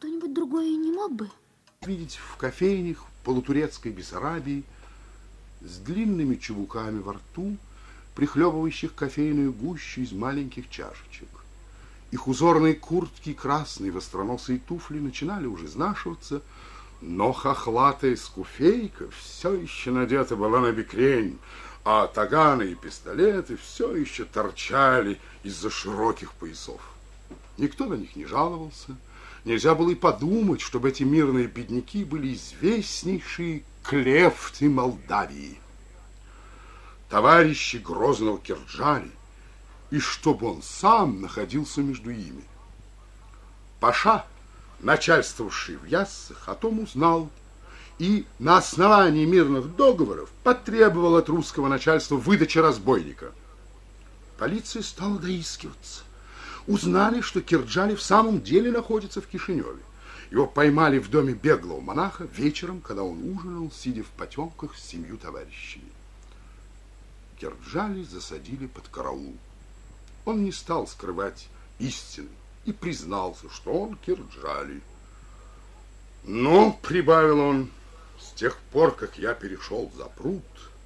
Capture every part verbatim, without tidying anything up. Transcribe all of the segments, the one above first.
кто-нибудь другой не мог бы? Видеть в кофейнях полутурецкой Бессарабии с длинными чубуками во рту, прихлебывающих кофейную гущу из маленьких чашечек. Их узорные куртки и красные востроносые туфли начинали уже изнашиваться, но хохлатая скуфейка все еще надета была на бекрень, а таганы и пистолеты все еще торчали из-за широких поясов. Никто на них не жаловался. Нельзя было и подумать, чтобы эти мирные бедняки были известнейшие клефты Молдавии, товарищи грозного Кирджали, и чтобы он сам находился между ими. Паша, начальствовавший в Яссах, о том узнал и на основании мирных договоров потребовал от русского начальства выдачи разбойника. Полиция стала доискиваться. Узнали, что Кирджали в самом деле находится в Кишиневе. Его поймали в доме беглого монаха вечером, когда он ужинал, сидя в потемках с семью товарищами. Кирджали засадили под караул. Он не стал скрывать истины и признался, что он Кирджали. Но, прибавил он, с тех пор, как я перешел за пруд,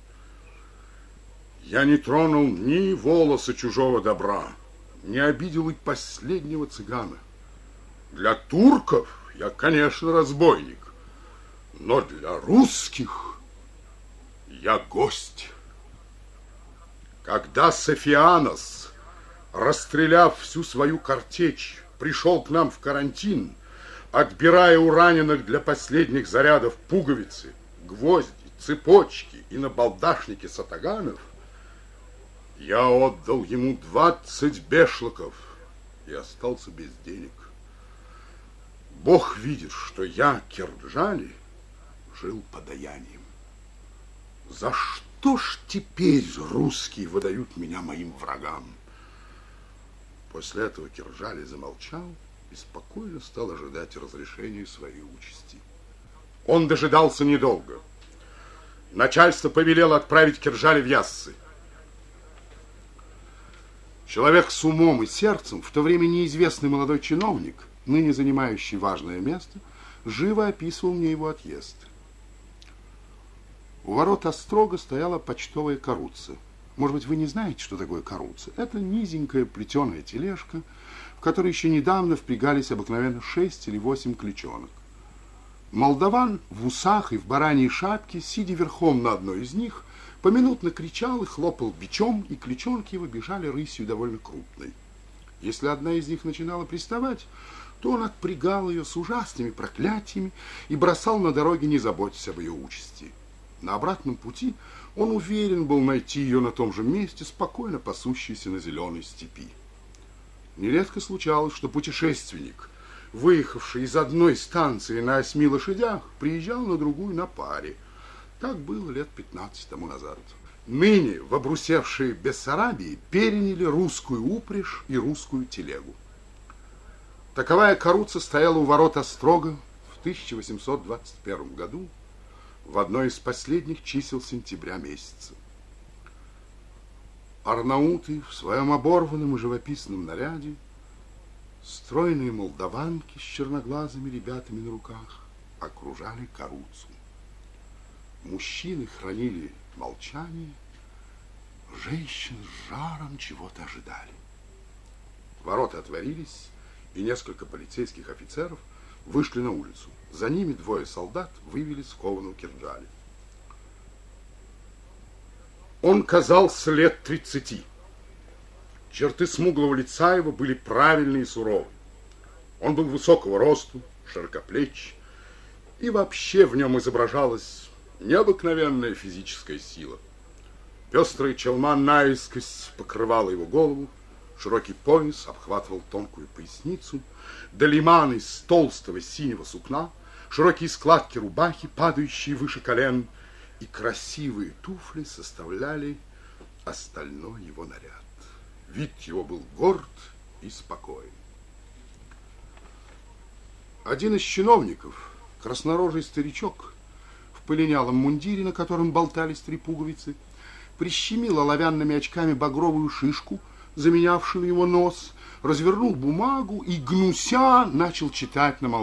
я не тронул ни волоса чужого добра, не обидел и последнего цыгана. Для турков я, конечно, разбойник, но для русских я гость. Когда Софианос, расстреляв всю свою картечь, пришел к нам в карантин, отбирая у раненых для последних зарядов пуговицы, гвозди, цепочки и набалдашники сатаганов, я отдал ему двадцать бешлоков и остался без денег. Бог видит, что я, Кирджали, жил подаянием. За что ж теперь русские выдают меня моим врагам? После этого Кирджали замолчал и спокойно стал ожидать разрешения своей участи. Он дожидался недолго. Начальство повелело отправить Кирджали в Яссы. Человек с умом и сердцем, в то время неизвестный молодой чиновник, ныне занимающий важное место, живо описывал мне его отъезд. У ворот острога стояла почтовая каруца. Может быть, вы не знаете, что такое каруца? Это низенькая плетеная тележка, в которой еще недавно впрягались обыкновенно шесть или восемь клячонок. Молдаван в усах и в бараньей шапке, сидя верхом на одной из них, поминутно кричал и хлопал бичом, и клячонки его бежали рысью довольно крупной. Если одна из них начинала приставать, то он отпрягал ее с ужасными проклятиями и бросал на дороге, не заботясь об ее участи. На обратном пути он уверен был найти ее на том же месте, спокойно пасущейся на зеленой степи. Нередко случалось, что путешественник, выехавший из одной станции на осьми лошадях, приезжал на другую на паре. Так было лет пятнадцать тому назад. Ныне в обрусевшей Бессарабии переняли русскую упряжь и русскую телегу. Таковая каруца стояла у ворот острога в тысяча восемьсот двадцать первом году, в одной из последних чисел сентября месяца. Арнауты в своем оборванном и живописном наряде, стройные молдаванки с черноглазыми ребятами на руках окружали каруцу. Мужчины хранили молчание, женщины с жаром чего-то ожидали. Ворота отворились, и несколько полицейских офицеров вышли на улицу. За ними двое солдат вывели скованного Кирджали. Он казался лет тридцати. Черты смуглого лица его были правильные и суровые. Он был высокого росту, широкоплеч, и вообще в нем изображалась необыкновенная физическая сила. Пестрый челма наискось покрывала его голову, широкий пояс обхватывал тонкую поясницу, долиман из толстого синего сукна, широкие складки рубахи, падающие выше колен, и красивые туфли составляли остальной его наряд. Вид его был горд и спокоен. Один из чиновников, краснорожий старичок, в полинялом мундире, на котором болтались три пуговицы, прищемил оловянными очками багровую шишку, заменявшую его нос, развернул бумагу и, гнуся, начал читать на молчание.